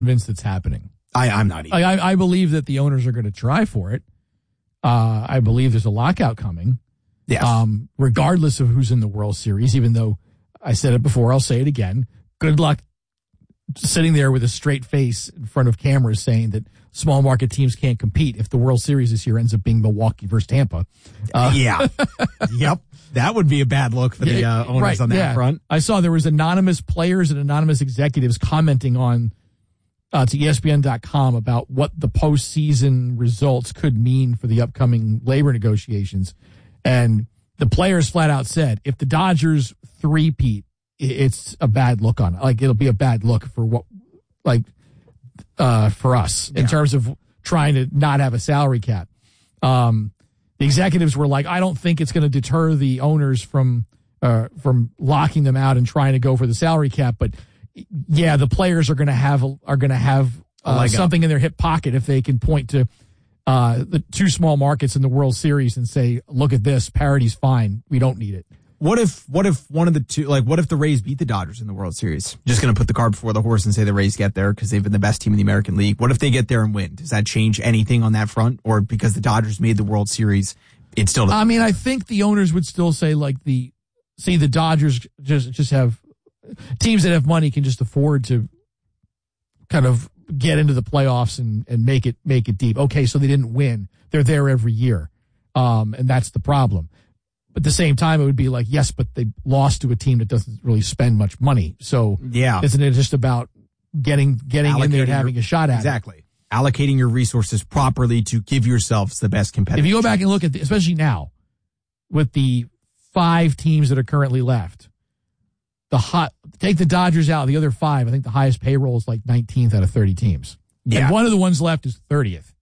convinced it's happening. I'm not either. I believe that the owners are going to try for it. I believe there's a lockout coming. Yes. Regardless of who's in the World Series, even though I said it before, I'll say it again. Good luck sitting there with a straight face in front of cameras saying that small market teams can't compete if the World Series this year ends up being Milwaukee versus Tampa. Yeah. Yep. That would be a bad look for the owners on that front. I saw there was anonymous players and anonymous executives commenting on to ESPN.com about what the postseason results could mean for the upcoming labor negotiations. And the players flat out said, if the Dodgers three-peat, it's a bad look on it. Like, it'll be a bad look for for us in terms of trying to not have a salary cap. The executives were like, I don't think it's going to deter the owners from locking them out and trying to go for the salary cap. But yeah, the players are going to have something in their hip pocket if they can point to the two small markets in the World Series and say, look at this, parity's fine. We don't need it. What if one of the two, what if the Rays beat the Dodgers in the World Series? Just going to put the cart before the horse and say the Rays get there because they've been the best team in the American League. What if they get there and win? Does that change anything on that front? Or because the Dodgers made the World Series, it still doesn't? I mean, I think the owners would still say the Dodgers just have teams that have money can just afford to kind of get into the playoffs and make it deep. Okay, so they didn't win. They're there every year. And that's the problem. But at the same time, it would be like, yes, but they lost to a team that doesn't really spend much money. So isn't it just about getting in there and having a shot at it? Exactly. Allocating your resources properly to give yourselves the best competitive. If you go back and look at especially now, with the 5 teams that are currently left, take the Dodgers out, the other 5, I think the highest payroll is like 19th out of 30 teams. Yeah. And one of the ones left is 30th.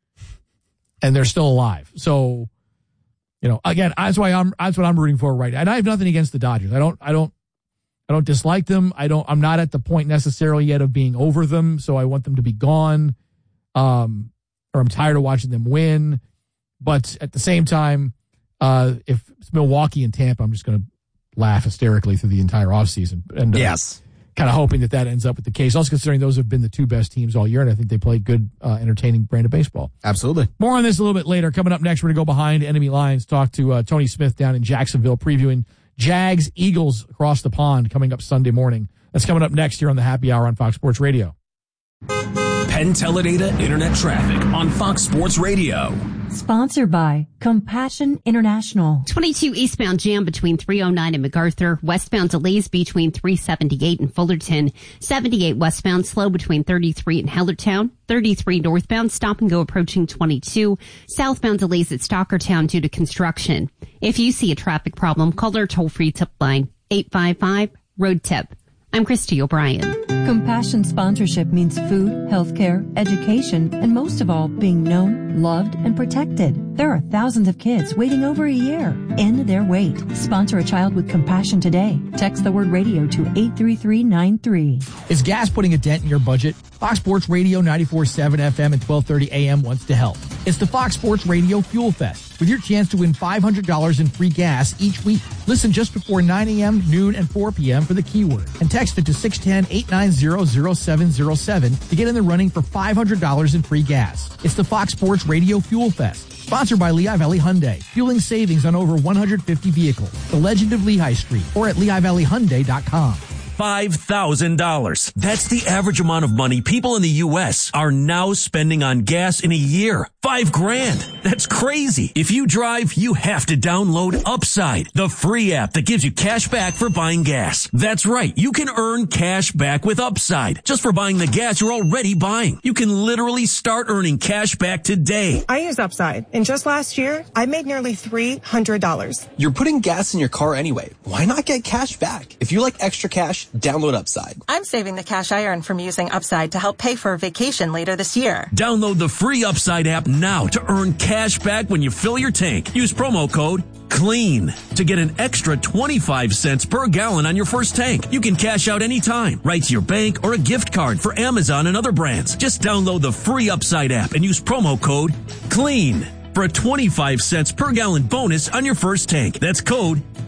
And they're still alive. So, again, that's what I'm rooting for right now. And I have nothing against the Dodgers. I don't dislike them. I'm not at the point necessarily yet of being over them, so I want them to be gone. Or I'm tired of watching them win. But at the same time, if it's Milwaukee and Tampa, I'm just going to laugh hysterically through the entire offseason. And yes. Kind of hoping that ends up with the case. Also considering those have been the 2 best teams all year, and I think they play good, entertaining brand of baseball. Absolutely. More on this a little bit later. Coming up next, we're going to go behind enemy lines, talk to Tony Smith down in Jacksonville, previewing Jags Eagles across the pond coming up Sunday morning. That's coming up next here on the Happy Hour on Fox Sports Radio. Penn Teledata Internet Traffic on Fox Sports Radio. Sponsored by Compassion International. 22 eastbound jam between 309 and MacArthur. Westbound delays between 378 and Fullerton. 78 westbound slow between 33 and Hellertown. 33 northbound stop and go approaching 22. Southbound delays at Stockertown due to construction. If you see a traffic problem, call our toll-free tip line 855-ROAD-TIP. I'm Christy O'Brien. Compassion sponsorship means food, healthcare, education, and most of all, being known, loved, and protected. There are thousands of kids waiting over a year. End their wait. Sponsor a child with compassion today. Text the word radio to 83393. Is gas putting a dent in your budget? Fox Sports Radio 94.7 FM and 1230 AM wants to help. It's the Fox Sports Radio Fuel Fest, with your chance to win $500 in free gas each week. Listen just before 9 a.m., noon, and 4 p.m. for the keyword, and text it to 610-890-0707 to get in the running for $500 in free gas. It's the Fox Sports Radio Fuel Fest, sponsored by Lehigh Valley Hyundai, fueling savings on over 150 vehicles. The Legend of Lehigh Street, or at LehighValleyHyundai.com. $5,000. That's the average amount of money people in the U.S. are now spending on gas in a year. $5,000. That's crazy. If you drive, you have to download Upside, the free app that gives you cash back for buying gas. That's right. You can earn cash back with Upside just for buying the gas you're already buying. You can literally start earning cash back today. I use Upside, and just last year, I made nearly $300. You're putting gas in your car anyway. Why not get cash back? If you like extra cash, download Upside. I'm saving the cash I earn from using Upside to help pay for a vacation later this year. Download the free Upside app now to earn cash back when you fill your tank. Use promo code CLEAN to get an extra 25 cents per gallon on your first tank. You can cash out anytime, right to your bank or a gift card for Amazon and other brands. Just download the free Upside app and use promo code CLEAN for a 25 cents per gallon bonus on your first tank. That's code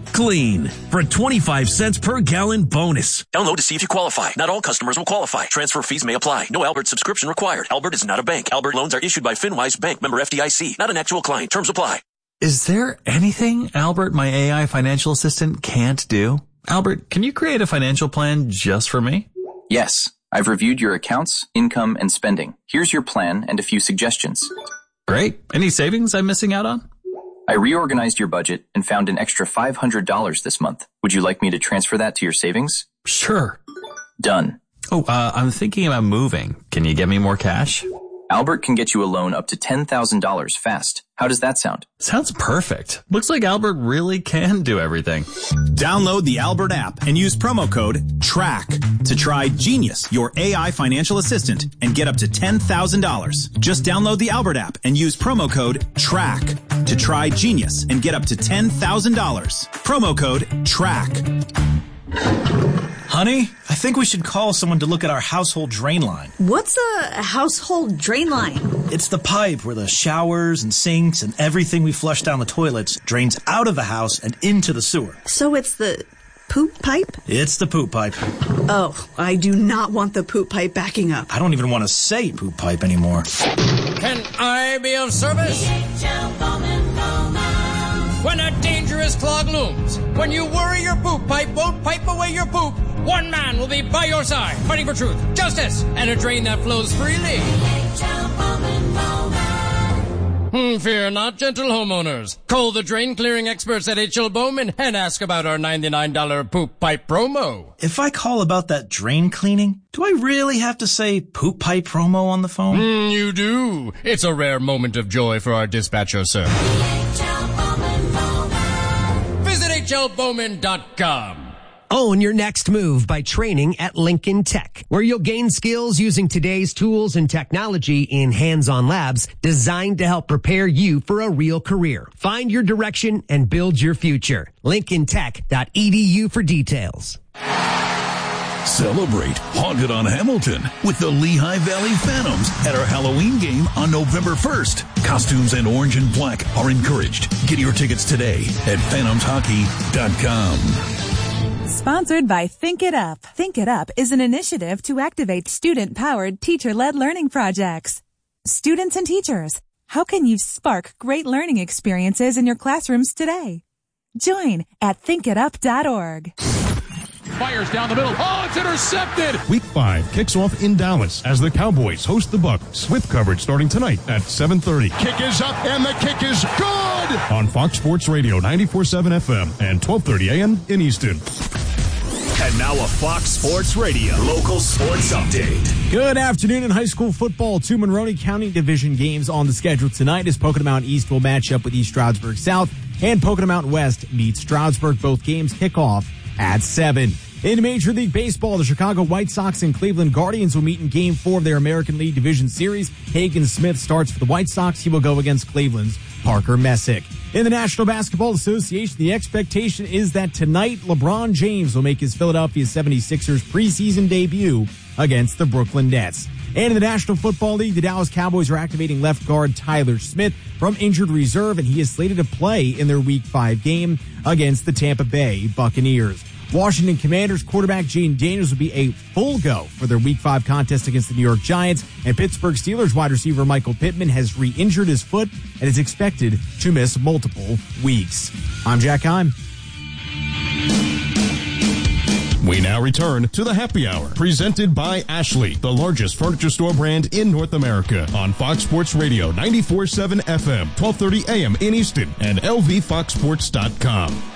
clean for a 25 cents per gallon bonus. Download to see if you qualify. Not all customers will qualify. Transfer fees may apply. No Albert subscription required. Albert is not a bank. Albert loans are issued by FinWise Bank, member FDIC. Not an actual client. Terms apply. Is there anything Albert, my AI financial assistant, can't do? Albert, can you create a financial plan just for me? Yes. I've reviewed your accounts, income, and spending. Here's your plan and a few suggestions. Great. Any savings I'm missing out on? I reorganized your budget and found an extra $500 this month. Would you like me to transfer that to your savings? Sure. Done. Oh, I'm thinking about moving. Can you get me more cash? Albert can get you a loan up to $10,000 fast. How does that sound? Sounds perfect. Looks like Albert really can do everything. Download the Albert app and use promo code TRACK to try Genius, your AI financial assistant, and get up to $10,000. Just download the Albert app and use promo code TRACK to try Genius and get up to $10,000. Promo code TRACK. Honey, I think we should call someone to look at our household drain line. What's a household drain line? It's the pipe where the showers and sinks and everything we flush down the toilets drains out of the house and into the sewer. So it's the poop pipe? It's the poop pipe. Oh, I do not want the poop pipe backing up. I don't even want to say poop pipe anymore. Can I be of service? When a dangerous clog looms, when you worry your poop pipe won't pipe away your poop, one man will be by your side, fighting for truth, justice, and a drain that flows freely. Fear not, gentle homeowners. Call the drain clearing experts at H.L. Bowman and ask about our $99 poop pipe promo. If I call about that drain cleaning, do I really have to say poop pipe promo on the phone? You do. It's a rare moment of joy for our dispatcher, sir. Visit hlbowman.com. Own your next move by training at Lincoln Tech, where you'll gain skills using today's tools and technology in hands-on labs designed to help prepare you for a real career. Find your direction and build your future. LincolnTech.edu for details. Celebrate Haunted on Hamilton with the Lehigh Valley Phantoms at our Halloween game on November 1st. Costumes in orange and black are encouraged. Get your tickets today at phantomshockey.com. Sponsored by Think It Up. Think It Up is an initiative to activate student-powered, teacher-led learning projects. Students and teachers, how can you spark great learning experiences in your classrooms today? Join at thinkitup.org. Fires down the middle. Oh, it's intercepted! Week 5 kicks off in Dallas as the Cowboys host the Bucs with coverage starting tonight at 7:30. Kick is up and the kick is good! On Fox Sports Radio 94.7 FM and 12:30 a.m. in Easton. And now a Fox Sports Radio local sports update. Good afternoon. In high school football, 2 Monroe County Division games on the schedule tonight as Pocono Mountain East will match up with East Stroudsburg South and Pocono Mountain West meets Stroudsburg. Both games kick off at 7. In Major League Baseball, the Chicago White Sox and Cleveland Guardians will meet in Game 4 of their American League Division Series. Hagen Smith starts for the White Sox. He will go against Cleveland's Parker Messick. In the National Basketball Association, the expectation is that tonight LeBron James will make his Philadelphia 76ers preseason debut against the Brooklyn Nets. And in the National Football League, the Dallas Cowboys are activating left guard Tyler Smith from injured reserve, and he is slated to play in their Week 5 game against the Tampa Bay Buccaneers. Washington Commanders quarterback Jayden Daniels will be a full go for their Week 5 contest against the New York Giants, and Pittsburgh Steelers wide receiver Michael Pittman has re-injured his foot and is expected to miss multiple weeks. I'm Jack Heim. We now return to the Happy Hour, presented by Ashley, the largest furniture store brand in North America, on Fox Sports Radio 94.7 FM, 12:30 a.m. in Easton, and lvfoxsports.com.